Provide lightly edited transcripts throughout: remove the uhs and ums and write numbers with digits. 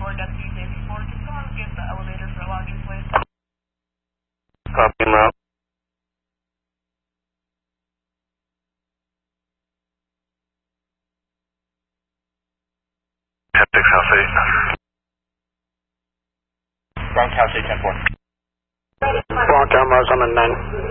Deputy Safety 4, just go and get the elevator for laundry, please. Copy, route. House 8. Bronx House 810-4. Bronx cameras on the 9.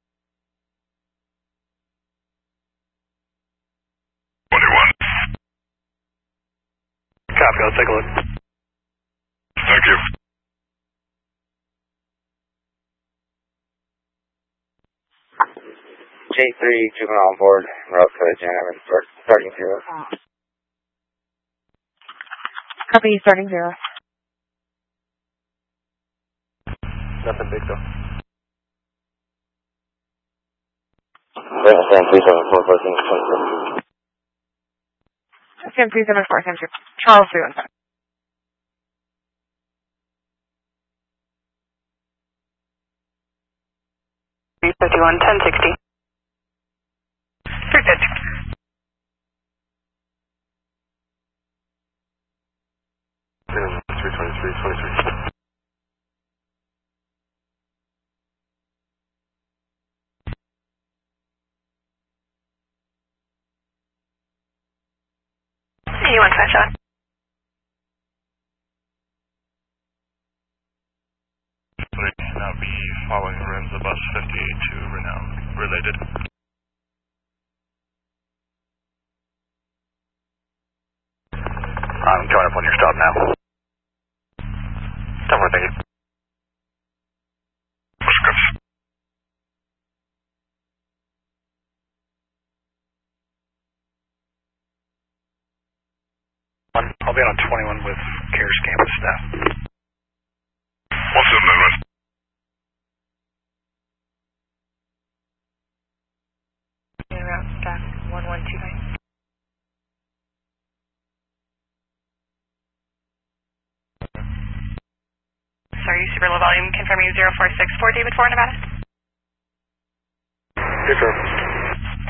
Copy, I'll take a look. Thank you. J3, juvenile on board, route for the janitor, starting 0. Copy, starting 0. Nothing big though. Sam 374, 14, Sam 374, Sam 2. Charles 315. $351, 1060. 350. And 323, 23. You want to shot? Now be following rims of bus 58 to Renown. Related. I'm coming up on your stop now. Don't worry, thank you. I'll be on 21 with CARES campus staff. What's the movement? Route staff 1129. Sorry, super low volume. Confirming 0464 David 4 Nevada. Yes, sir.